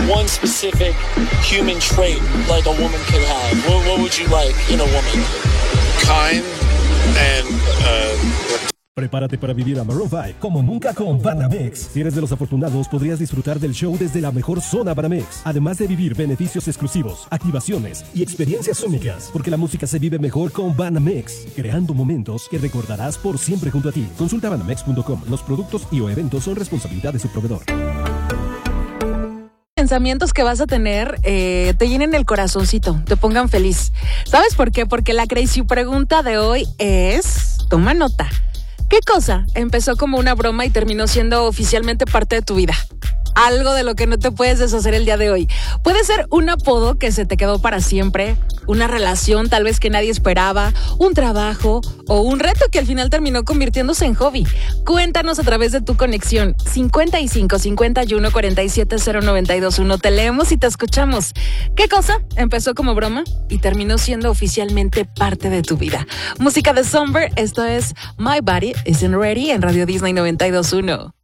one specific human trait like a woman could have, what would you like in a woman? Kind and Prepárate para vivir a Maroon 5 como nunca con Banamex. Si eres de los afortunados, podrías disfrutar del show desde la mejor zona Banamex. Además de vivir beneficios exclusivos, activaciones y experiencias únicas. Porque la música se vive mejor con Banamex, creando momentos que recordarás por siempre junto a ti. Consulta banamex.com. Los productos y o eventos son responsabilidad de su proveedor. Pensamientos que vas a tener te llenen el corazoncito, te pongan feliz. ¿Sabes por qué? Porque la crazy pregunta de hoy es... Toma nota. ¿Qué cosa empezó como una broma y terminó siendo oficialmente parte de tu vida? Algo de lo que no te puedes deshacer el día de hoy. Puede ser un apodo que se te quedó para siempre, una relación tal vez que nadie esperaba, un trabajo o un reto que al final terminó convirtiéndose en hobby. Cuéntanos a través de tu conexión 55 51 47 0921. Te leemos y te escuchamos. ¿Qué cosa empezó como broma y terminó siendo oficialmente parte de tu vida? Música de Somber, esto es My Body Isn't Ready en Radio Disney 92.1.